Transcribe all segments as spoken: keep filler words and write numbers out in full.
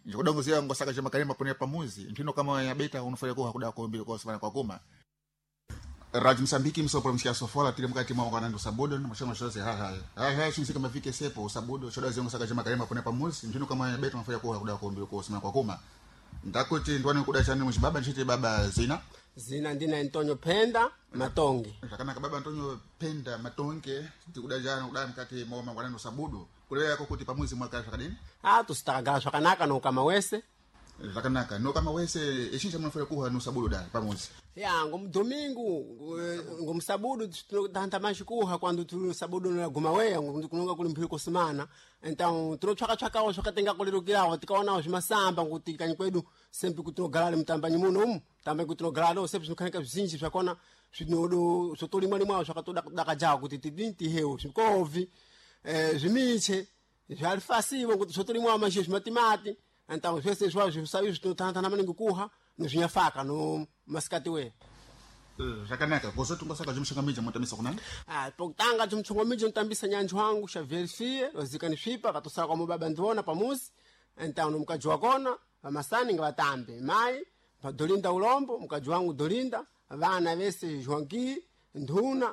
Njikudongo zia ngosaka chama kalima pone pamuzi. Ntino kama ya beta unafanya kuha kuda kumbili kwa sabana kwa kuma. Radio Msambiki msopo mshia sofola tile mkati mwa kwa nando sabodo na mashama shoze ha ha. Ha ha shinsi kama vike sepo sabodo shoda zia ngosaka chama kalima pone pamuzi. Ntino kama ya beta unafanya kuha kuda kumbili kwa sabana kwa kuma. Ndakuti ndwane kuda chani mshibaba nchite baba Zina. Zina ndina Antonio Penda Matonge. Takana baba Antonio Penda Matonge tikuda jana kuda mkati mwa kwa nando sabodo. Kulewa yako kuti pamuzi mwaka shakadini. Ah tusitagashwa kanaka no kama wese. Zakanaka no kama wese eshinja mnafanya kuha no sabudo da pamoja. Ya ngomdomingo ngomsabudo tanta mashikuha quando tu sabudo na gumaweya kunonga kulimpiko semana. Então trochaka chaka osho katenga kulirukira tikaona osho masamba nguti kanyikwedu sempre kutrogalale mtambanyi muno um tambe kutrogalale sempre nukanika zinji zvakona zvinodo sotori mwali mwawo zvakatoda dakajawa kuti tidinti heu zvikovi eh zvimiche zvalifasiwo kuti sotori mwawo manje zvimatimati. Então zvese zvao zvisayo zvinotanta namaningi kuha nozvinyafaka no masikati we. Zakanaka kozoto ngosaka jumshangamija mutamisa kunani? Ah pokutanga jumchongomija mutambisa nyanjo wangu sha verifie rozikani swipa katosaka kwa mubaba ndiona pamuzi. Então no mukajwa kona amasani ngabatambe mai padolinda ulombo mukajwa wangu dolinda vana vese Joanqui Nduna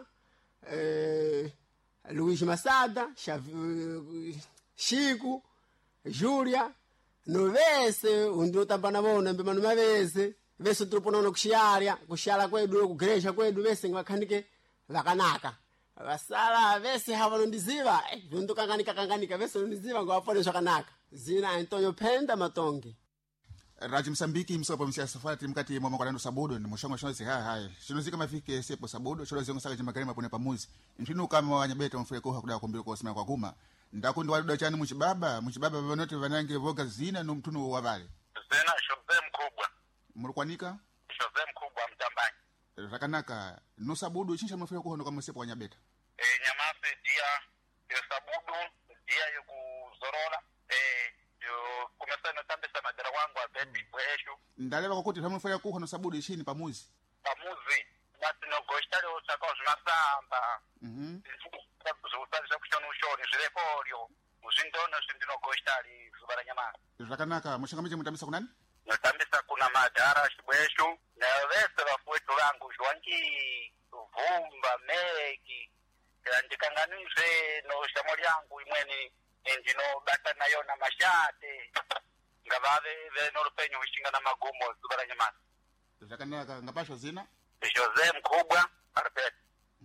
eh Luis Masada sha Chico Julia no vese undotambana bona mbemano mavese vese tuliponaona kushiaria kushiala kwedu kugresha kwedu vese ngakhanike vakanaka vasala vese havanondiziva eh ndondokanganika kanganika vese nondiziva ngawafone zvakanaka. Zina Antonio Penda Matonge. Radio Msambiki msopo msia safari timkati mwa mwakalando sabodo ni mshongo shozi ha ha shinozika mafike sepo sabodo shozi ngosaka chama kalima pone pamuzi ntino kama wanyabeta mfue koha kuda kumbilo kwa sima kwa kuma ndakundi waluda chani muchibaba muchibaba vanote vanange voga Zina no mtuno wa vale Zina shoze mkubwa mulukwanika shoze mkubwa mtambanyi rakanaka no sabodo chincha mfue koha no kama sepo wanyabeta eh nyamase dia yo sabodo dia yo kuzorola eh yo kumesana tambisa madara wangu abebi kwesho ndaleva kokuti pamufanya kuha no sabodo chini pamuzi pamuzi basi no gostale osaka osmasamba mhm uzutalisha kushona ushoni zirekolyo uzindona sindino gostali zubara nyamana rakanaka mushangamije mutamisa kunani? Natambisa kuna madara shibweshu na vese vafuetu wangu Joanqui Vumba Meki ndikanganize no shamoli yangu imweni ndino bata nayo na mashate ngavave veno rupenyo wishinga na magumo zubara nyamana rakanaka ngapasho Zina Jose mkubwa arpet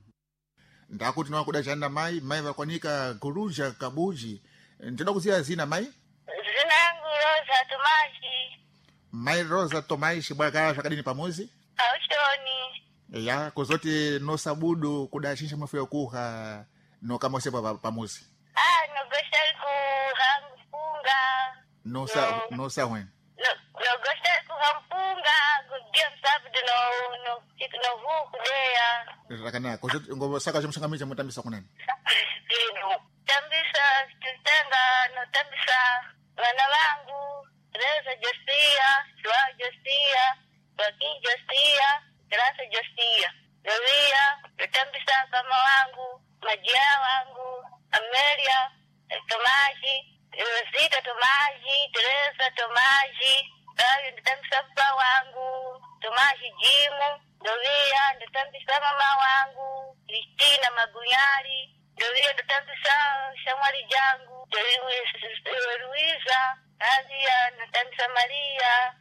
ndakuti nawa kuda chanda mai mai vakwanika Guruja Kabuji ndinoda kuziya Zina mai Zina yangu Rosa Tomashi mai Rosa Tomashi bwaka shakadini pamuzi aushoni ya kozoti no sabudo kuda chincha mafuya kuha no kama sepa pamuzi ah no gostali ku hampunga no sa no sa wen no no gostali ku hampunga kudia sabudo no no no vuku dea rakana kozoti ngo saka chimshangamija mutambisa kunani ino tambisa tutenga no tambisa wana wangu Teresa Josia Joa Josia Joaquin Josia Teresa Josia Lovia tutambisa kama wangu Majia wangu Amelia Tomaji Rosita Tomaji Teresa Tomaji Dayo tutambisa baba wangu Tomaji Jimu Lovia tutambisa mama wangu Kristina Magunyari Lovia tutambisa Shamwali jangu Luisa Azia tutambisa Maria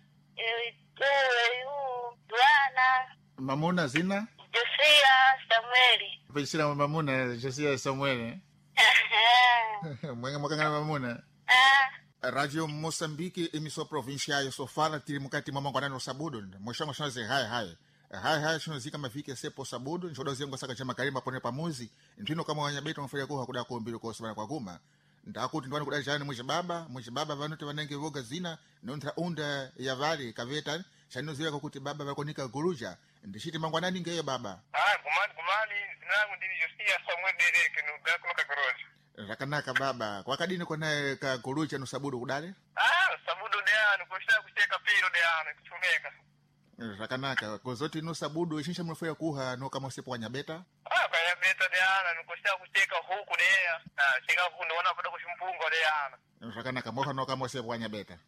Duana Mamuna Zina Josia Samueli Pechira mamuna Josia Samuel mwenga mwakanga mamuna ah Radio Mozambique emisora provincial yo sofala tiri mukati mwa mangwana no sabudo mwishango shoze hai hai hai hai shinozika mafike sepo sabudo nchodo zengo saka chama kalima pone pamuzi ntino kama wanyabeta mfanya kuha kuda kumbilo kwa sabana kwa kuma ndakuti ndwani kuda chani mwijibaba mwijibaba vanote vanenge voga Zina nontra unda ya vale kaveta chano ziwa kukuti baba vakonika Guruja ndishiti mangwana ningeyo baba ah kumani kumani zinangu ndini Josia Samuel Derek no gakuno kagrozi rakanaka baba kwa kadini kona ka Guruja no sabudo kudale ah sabudo dea nukoshita kucheka piro dea kuchumeka rakanaka kozoti no sabudo ishinsha mfanya kuha no kama sepo wanyabeta ah kaya beta dea nukoshita kucheka huku dea ah cheka huku ndona kuda kushimpungo dea rakanaka moha no kama sepo wanyabeta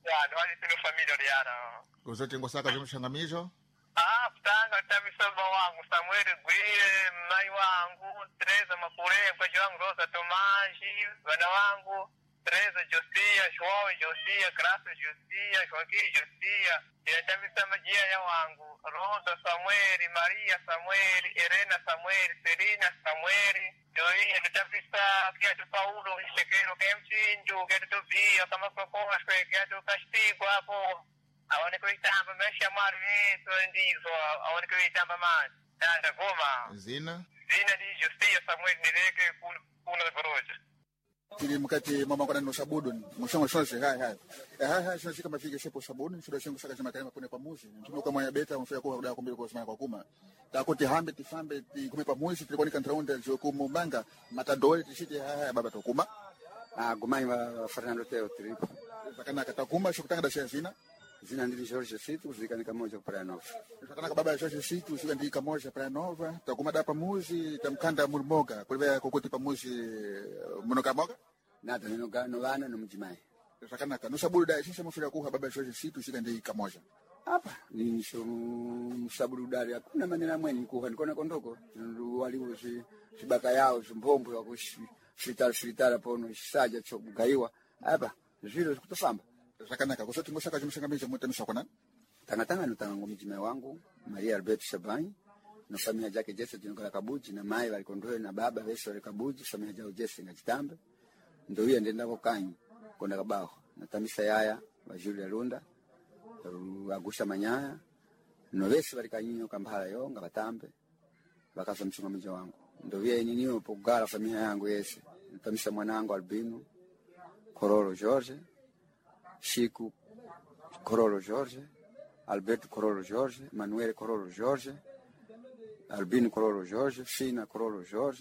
ya ndo hali sino familia liana uzote ngosaka zimshangamizo ah kutanga tamisoba wangu Samuel Gwire mai wangu Teresa Makure kwa wangu Rosa Tomaji wana wangu Teresa Josia Joao Josia Grace Josia Joaquim Josia ya tamisema jia ya wangu Rosa Samuel Maria Samuel Elena Samuel Selina Samuel Joia tutapisa kia tu Paulo Shekero Kemchinju kia tu Via kama kwa kia tu Kastigwa hapo aone kuitamba mesha mari yetu ndizo aone kuitamba man tanda goma zina zina di Justia Samuel Nireke kuna goroja tiri mkati mama kwa no sabudu mshongo shonse hai hai hai hai shonse kama fike sepo sabuni shida shengo saka chama kama kune pamuzi ntumo kama ya beta mfia kwa kuda kumbele kwa kwa kuma takoti hambe tifambe ti kume pamuzi tulikuwa ni kantraunda jo kumubanga matadori tishite hai hai baba tokuma ah gumai wa Fernando Teo trip bakana katakuma shukutanga da zina zina ndili Jorge Situ zikanika moja para nova shukutanga baba ya Jorge Situ zika ndika moja para nova takuma da pamuzi tamkanda mulmoga kulibaya kokoti pamuzi munoka moga nada nino gano wana no mjimai shukutanga kanu sabudu da sisi mfira kwa baba ya Jorge Situ zika ndika moja hapa ni sho sabudu dari hakuna maneno mweni kuha nikona kondoko waliuzi sibaka yao zimbombo ya kushi fitara fitara pono saja chokugaiwa hapa zilo kutofamba sakanaka kusoti ngosaka jimshangamizo mutamisha kwa nani tangatanga nutango mjime wangu Maria Albert Shabani na familia yake Jesse Jinola Kabuji na mai walikondoe na baba Weso le Kabuji familia yao Jesse ngajitambe ndio hiyo ndenda kwa kanyi konda kabao na tamisa yaya wa Julia Lunda agusha manyaya no Weso balikanyinyo kambala yo ngabatambe bakaza mchungamizo wangu ndio hiyo niniyo pogala familia yangu Yese tamisa mwanangu Albino Kororo George Chico Kororo Jorge, Alberto Kororo Jorge, Manuel Kororo Jorge, Albino Kororo Jorge, Fina Kororo Jorge,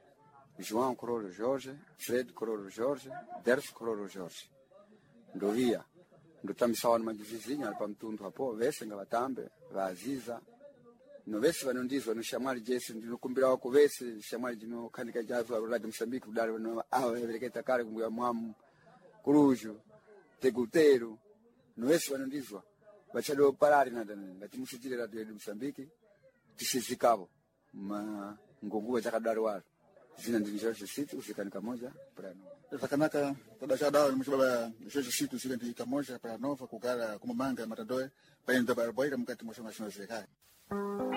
João Kororo Jorge, Fred Kororo Jorge, Derf Kororo Jorge. Ndovia, ndo tamisawa na majivizinha alipa mtundu hapo, vese nga batambe, vaziza. No vese vanondizo, no shamali Jesse, ndino kumbira wako vese, shamali jino kanika jazu wa Ruladi Msambiki, udari wano awa, evereketa kare kumbuya mwamu, kuruju, Tegutero, no esse vanondizwa vachado parari nada ngati musitire radio yedu Msambiki tisizikavo ma ngonguwa zakadari waro zina ndi Jorge Situ zikanika moja prano takanaka tadachada mshibaba Jorge Situ zikanika moja para nova kugala kumamanga matadoe paenda barboira mkati mshonga shonze hai